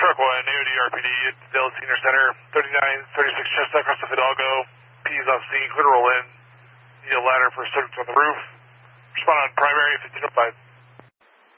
Truck 1, AOD RPD at Dell Senior Center, 3936 Chestnut, across the Fidalgo. P's on scene, clear to roll in. Need a ladder for subject on the roof. Respond on primary 1505.